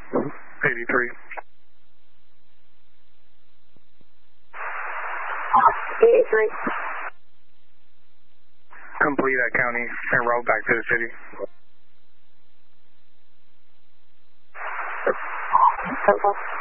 83. 83. Complete that county and route back to the city. So far.